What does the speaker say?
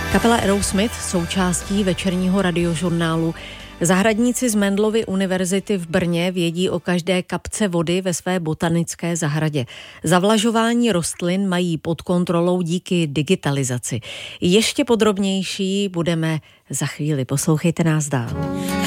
Kapela Aerosmith, součástí večerního radiožurnálu. Zahradníci z Mendelovy univerzity v Brně vědí o každé kapce vody ve své botanické zahradě. Zavlažování rostlin mají pod kontrolou díky digitalizaci. Ještě podrobnější budeme za chvíli. Poslouchejte nás dál.